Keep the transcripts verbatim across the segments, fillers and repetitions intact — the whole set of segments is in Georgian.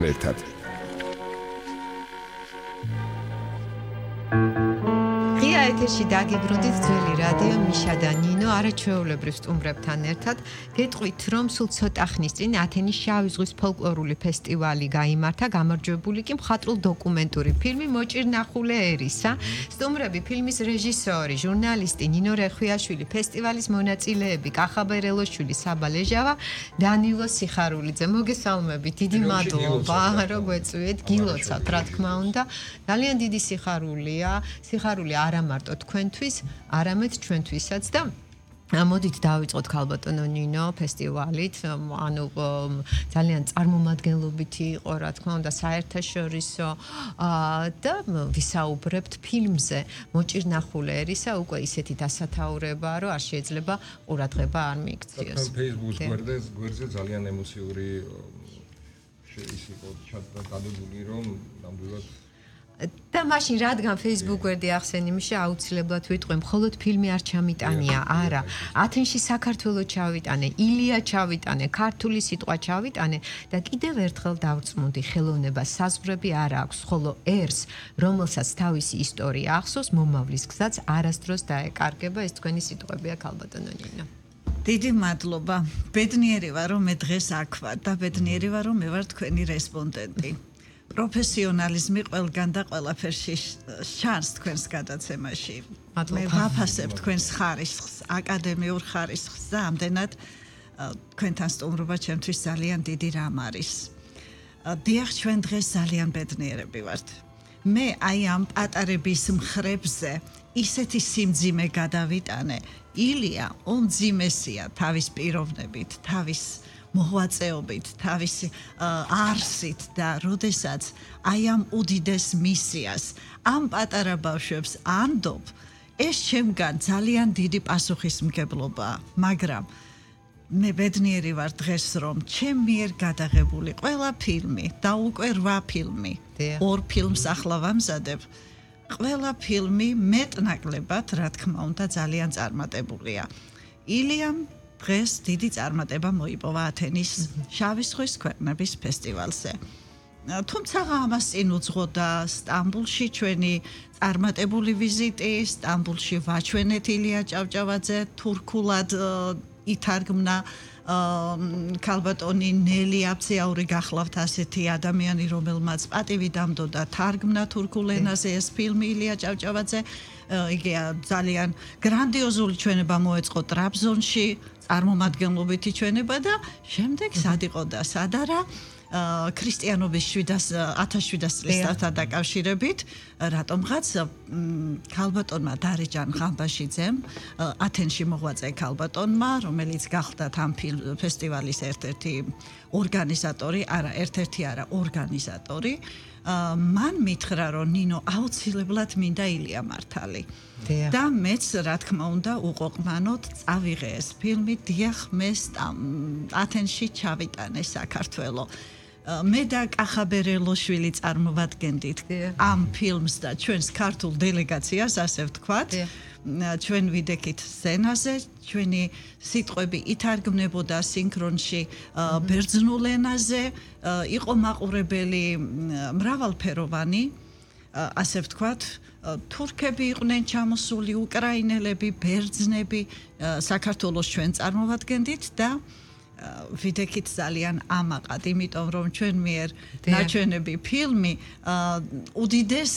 ერთად. ღია ეთერში დაგიბრუნდით ძველი რადიო მიშა და ნინო არაჩვეულებრივ სტუმრებთან ერთად. გეტყვით, რომ სულ ცოტა ხნის წინ ათენის შავი ზღვის ფოლკლორული ფესტივალი გაიმართა, გამარჯვებული კი მხატვრულ დოკუმენტური ფილმი მოჭირნახულე ერისა. სტუმრები ფილმის რეჟისორი, ჟურნალისტი ნინო რეხვიაშვილი, ფესტივალის მონაწილეები კახა ბერელოშვილი, საბა ლეჟავა, დანილო სიხარულიძე. მოგესალმებით, დიდი მადლობა, რომ გვეწვიეთ, გილოცავთ, რა თქმა უნდა. ძალიან დიდი სიხარულია, სიხარული არა მარტო თქვენთვის, არამედ ჩვენთვისაც და მოდით დავიწყოთ ქალბატონო ნინო ფესტივალით, ანუ ძალიან წარმომადგენლობითი იყო, რა თქმა უნდა, საერთაშორისო და ვისაუბრებთ ფილმზე მოჭირნახულე ერისა, უკვე ისეთი დასათაურებაა, რომ არ შეიძლება ყურადღება არ მიიქციოს. Facebook გვერდზე ძალიან ემოციური ის იყო ჩადებული, რომ ნამდვილად და მაშინ რადგან Facebook გვერდი ახსენი მიშა აუცილებლად ვიტყვი, მხოლოდ ფილმი არ ჩამიტანია, არა. ათენში საქართველოს ჩავიტანე, ილია ჩავიტანე, ქართული სიტყვა ჩავიტანე და კიდევ ერთხელ დავწმუნდი, ხელოვნება საზღვრები არ აქვს, ხოლო ერს, რომელსაც თავისი ისტორია ახსოვს, მომავლის გზაც არასდროს დაეკარგება, ეს თქვენი სიტყვებია ქალბატონო ნინო. დიდი მადლობა. ბედნიერი ვარ, რომ მე დღეს აქ ვარ და ბედნიერი ვარ, რომ მე ვარ თქვენი რესპონდენტი. პროფესიონალიზმი ყველგან და ყველაფერში შანს თქვენს გადაცემაში. მე ვაფასებ თქვენს ხარისხს, აკადემიურ ხარისხს და ამდენად თქვენთან სტუმრობა ჩემთვის ძალიან დიდი რამ არის. დიახ, ჩვენ დღეს ძალიან ბედნიერები ვართ. მე აი ამ პატარების მხრებზე ისეთი სიმძიმე გადავიტანე. ილია უმძიმესია თავის პიროვნებით, თავის მოღვაწეობით, თავისი არსით და როდესაც აი ამ უდიდეს მისიას, ამ პატარა ბავშვებს ანდობ, ეს ჩემგან ძალიან დიდი პასუხისმგებლობაა, მაგრამ მე ბედნიერი ვარ დღეს, რომ ჩემ მიერ გადაღებული ყველა ფილმი და უკვე რვა ფილმი, ორ ფილმს ახლა ვამზადებ, ყველა ფილმი მეტნაკლებად, რა თქმა უნდა, ძალიან წარმატებულია. ილიამ დღეს დიდი წარმატება მოიპოვა ათენის შავი ზღვის ქვეყნების ფესტივალზე. თუმცა ამას წინ უძღოდა სტამბულში ჩვენი წარმატებული ვიზიტი, სტამბულში ვაჩვენეთ ილია ჭავჭავაძე, თურქულად ითარგმნა ქალბატონი ნელი აბციაური გახლავთ ასეთი ადამიანი, რომელმაც პატივი დამდო და თარგმნა თურქულ ენაზე ეს ფილმი ილია ჭავჭავაძე. იგი ძალიან გრანდიოზული ჩვენება მოეწყო ტრაბზონში, წარმომადგენლობითი ჩვენება და შემდეგ სად იყო და სად არა ქრისტიანობის ათას შვიდას წლისთან დაკავშირებით, რატომღაც ქალბატონმა დარეჯან ხამბაშიძემ, ათენში მოღვაწე ქალბატონმა, რომელიც გახლდათ ამ ფესტივალის ერთ-ერთი ორგანიზატორი, არა ერთ-ერთი არა ორგანიზატორი, მან მითხრა, რომ ნინო აუცილებლად მინდა ილია მართალი. და მეც, რა თქმა უნდა, უყოყმანოდ წავიღე ეს ფილმი, დიახ, მე ათენში ჩავიტანე საქართველო. მე და კახა ბერელოშვილი წარმოვადგენდით ამ ფილმს და ჩვენს ქართულ დელეგაციას, ასე ვთქვათ. ჩვენ ვიდექით სცენაზე, ჩვენი სიტყვები ითარგმნებოდა სინქრონში ბერძნულ ენაზე, იყო მაყურებელი მრავალფეროვანი, ასე ვთქვათ, თურქები იყვნენ ჩამოსული, უკრაინელები, ბერძნები, საქართველოს ჩვენ წარმოვადგენდით და ვიდექით ძალიან ამაყად, იმიტომ რომ ჩვენ მიერ ნაჩვენები ფილმი უდიდეს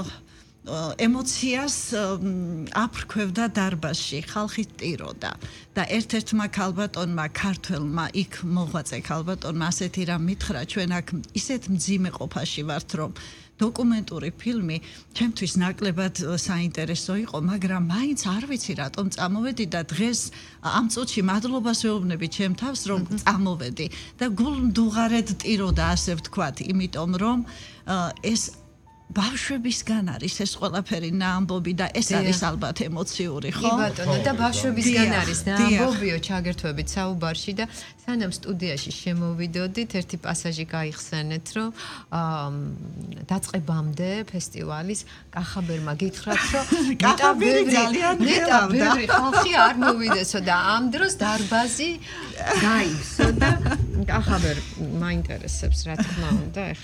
ემოციას აფრქვევდა დარბაზში, ხალხი ტიროდა და ერთ-ერთმა ქალბატონმა, ქართველმა, იქ მოღვაწე ქალბატონმა ასეთი რამ მითხრა, ჩვენ აქ ისეთ მძიმე ყოფაში ვართ, რომ დოკუმენტური ფილმი ჩემთვის ნაკლებად საინტერესო იყო, მაგრამ მაინც არ ვიცი რატომ წამოვედი და დღეს ამ წუთში მადლობას ვეუბნები ჩემ თავს, რომ წამოვედი და გულმდუღარედ ტიროდა, ასე ვთქვათ, იმიტომ რომ ეს ბავშვებისგან არის ეს ყველაფერი ნაამბობი და ეს არის ალბათ ემოციური, ხო? კი ბატონო, და ბავშვებისგან არის ნაამბობიო ჩაგერთვებით საუბარში და სანამ სტუდიაში შემოვიდოდით, ერთი პასაჟი გაიხსენეთ, რომ დაწყებამდე ფესტივალის კახაბერმა გითხრათ, რომ კახაბერი ძალიან ღელავდა. ხალხი არ მოვიდესო და ამ დროს დარბაზი გაივსო და ახლა ვერ მაინტერესებს რა თქმა უნდა.